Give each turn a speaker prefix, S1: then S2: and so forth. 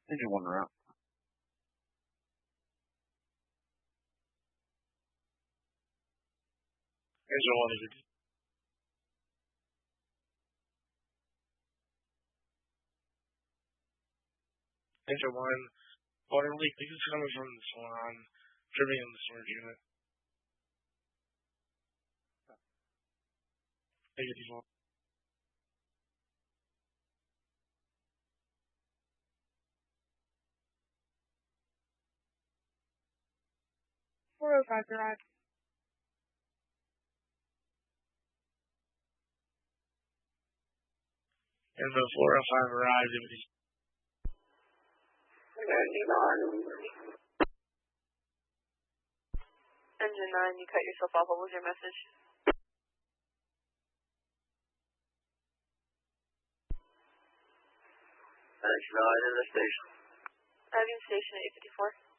S1: Engine 1 route.
S2: Engine 1 is Engine 1, water leak. This is coming from the salon, dripping in the storage unit. Negative 1.
S3: Garage.
S2: And the 405 arrived in the
S3: 99. Engine 9, you cut yourself off. What was your message?
S4: Engine 9 in the station.
S3: Avenue Station at 854.